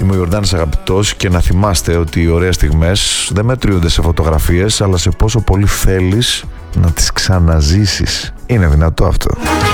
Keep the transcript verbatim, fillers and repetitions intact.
Είμαι ο Ιορδάνης Αγαπητός και να θυμάστε ότι οι ωραίες στιγμές δεν μετριούνται σε φωτογραφίες, αλλά σε πόσο πολύ θέλεις να τις ξαναζήσεις. Είναι δυνατό αυτό?